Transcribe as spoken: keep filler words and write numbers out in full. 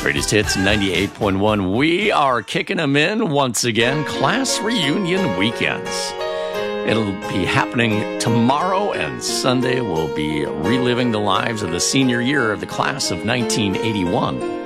Greatest Hits ninety-eight point one. We are kicking them in once again. Class reunion weekends. It'll be happening tomorrow, and Sunday we'll be reliving the lives of the senior year of the class of nineteen eighty-one.